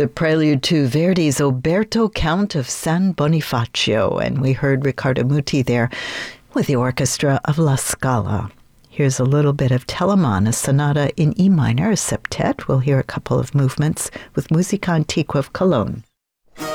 the prelude to Verdi's Oberto, Count of San Bonifacio, and we heard Riccardo Muti there with the orchestra of La Scala. Here's a little bit of Telemann, a sonata in E minor, a septet. We'll hear a couple of movements with Musica Antiqua of Cologne.